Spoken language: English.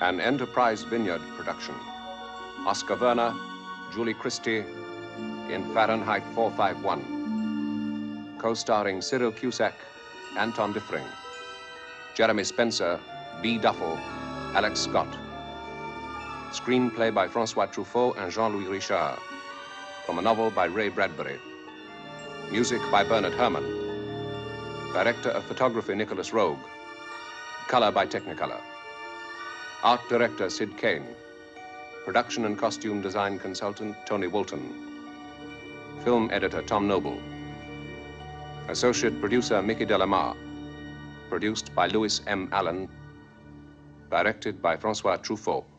An Enterprise Vineyard production. Oscar Werner, Julie Christie in Fahrenheit 451. Co-starring Cyril Cusack, Anton Diffring, Jeremy Spencer, B. Duffel, Alex Scott. Screenplay by Francois Truffaut and Jean-Louis Richard, from a novel by Ray Bradbury. Music by Bernard Herrmann. Director of Photography, Nicholas Roeg. Color by Technicolor. Art Director, Sid Kane. Production and Costume Design Consultant, Tony Woolton. Film Editor, Tom Noble. Associate Producer, Mickey Delamar. Produced by Louis M. Allen. Directed by Francois Truffaut.